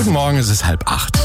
Guten Morgen, es ist 7:30.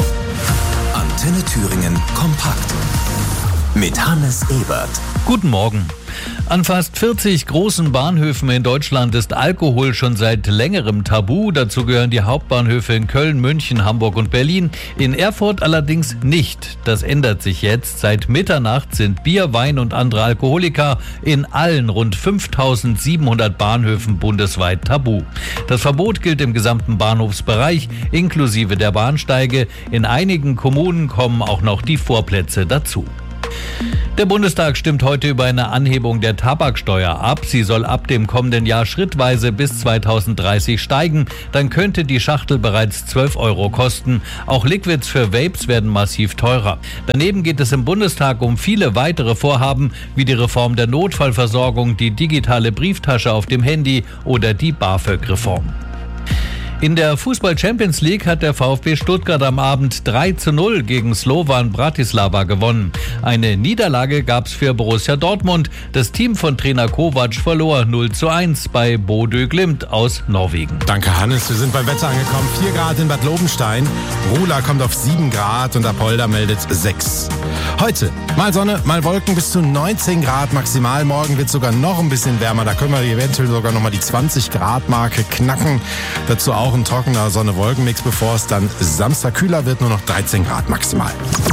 Antenne Thüringen kompakt. Mit Hannes Ebert. Guten Morgen. An fast 40 großen Bahnhöfen in Deutschland ist Alkohol schon seit längerem tabu. Dazu gehören die Hauptbahnhöfe in Köln, München, Hamburg und Berlin. In Erfurt allerdings nicht. Das ändert sich jetzt. Seit Mitternacht sind Bier, Wein und andere Alkoholika in allen rund 5.700 Bahnhöfen bundesweit tabu. Das Verbot gilt im gesamten Bahnhofsbereich, inklusive der Bahnsteige. In einigen Kommunen kommen auch noch die Vorplätze dazu. Der Bundestag stimmt heute über eine Anhebung der Tabaksteuer ab. Sie soll ab dem kommenden Jahr schrittweise bis 2030 steigen. Dann könnte die Schachtel bereits 12 € kosten. Auch Liquids für Vapes werden massiv teurer. Daneben geht es im Bundestag um viele weitere Vorhaben, wie die Reform der Notfallversorgung, die digitale Brieftasche auf dem Handy oder die BAföG-Reform. In der Fußball-Champions League hat der VfB Stuttgart am Abend 3:0 gegen Slovan Bratislava gewonnen. Eine Niederlage gab es für Borussia Dortmund. Das Team von Trainer Kovac verlor 0:1 bei Bodø Glimt aus Norwegen. Danke, Hannes. Wir sind beim Wetter angekommen. 4 Grad in Bad Lobenstein. Rula kommt auf 7 Grad und Apolda meldet 6. Heute mal Sonne, mal Wolken, bis zu 19 Grad maximal. Morgen wird es sogar noch ein bisschen wärmer. Da können wir eventuell sogar nochmal die 20 Grad Marke knacken. Dazu auch ein trockener Sonne-Wolken-Mix, bevor es dann Samstag kühler wird, nur noch 13 Grad maximal.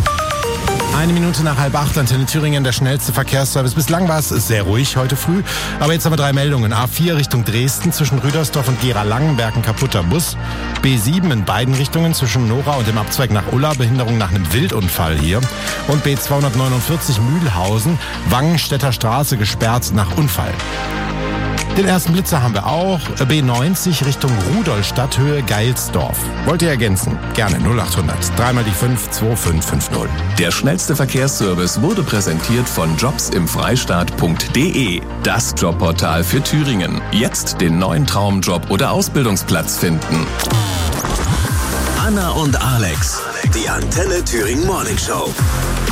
1 Minute nach 7:30, Antenne Thüringen, der schnellste Verkehrsservice. Bislang war es sehr ruhig heute früh, aber jetzt haben wir 3 Meldungen. A4 Richtung Dresden, zwischen Rüdersdorf und Gera-Langenberg ein kaputter Bus. B7 in beiden Richtungen, zwischen Nora und dem Abzweig nach Ulla, Behinderung nach einem Wildunfall hier. Und B249 Mühlhausen, Wangenstädter Straße gesperrt nach Unfall. Den ersten Blitzer haben wir auch. B90 Richtung Rudolstadt, Höhe Geilsdorf. Wollt ihr ergänzen? Gerne 0800 3 mal die 5 2550. Der schnellste Verkehrsservice wurde präsentiert von jobsimfreistaat.de. Das Jobportal für Thüringen. Jetzt den neuen Traumjob oder Ausbildungsplatz finden. Anna und Alex. Die Antenne Thüringen Morning Show.